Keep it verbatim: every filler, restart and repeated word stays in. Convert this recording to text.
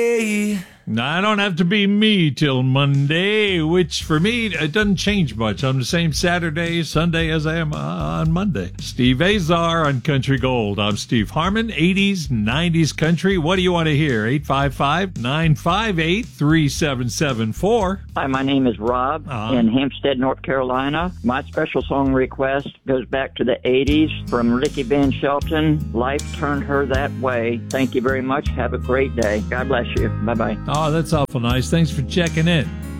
I don't have to be me till Monday, which for me, it doesn't change much. I'm the same Saturday, Sunday as I am uh, on Monday. Steve Azar on Country Gold. I'm Steve Harmon, eighties, nineties country. What do you want to hear? eight five five, nine five eight, three seven seven four. Hi, my name is Rob uh, in Hempstead, North Carolina. My special song request goes back to the eighties from Ricky Van Shelton. Life Turned Her That Way. Thank you very much. Have a great day. God bless you. Bye-bye. Oh, that's awful nice. Thanks for checking in.